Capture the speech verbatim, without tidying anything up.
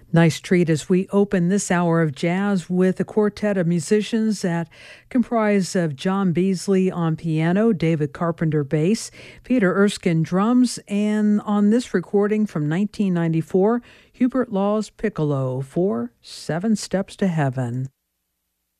Nice treat as we open this hour of jazz with a quartet of musicians that comprise of John Beasley on piano, David Carpenter bass, Peter Erskine drums, and on this recording from nineteen ninety-four, Hubert Laws piccolo for Seven Steps to Heaven.